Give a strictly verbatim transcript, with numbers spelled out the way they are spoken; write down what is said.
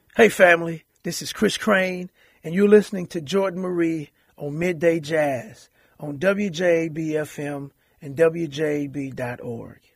Hey family, this is Chris Crane, and you're listening to Jordan Marie on Midday Jazz on W J A B F M and W J A B dot org.